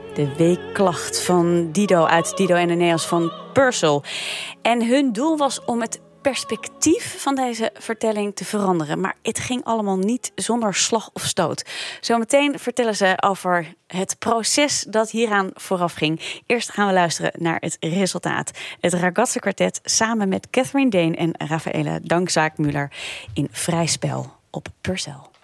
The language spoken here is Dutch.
De weekklacht van Dido uit Dido en Aeneas van Purcell. En hun doel was om het perspectief van deze vertelling te veranderen. Maar het ging allemaal niet zonder slag of stoot. Zometeen vertellen ze over het proces dat hieraan vooraf ging. Eerst gaan we luisteren naar het resultaat. Het Ragazzi Kwartet samen met Catherine Dane en Raffaele Dankzaak-Müller in Vrij Spel op Purcell.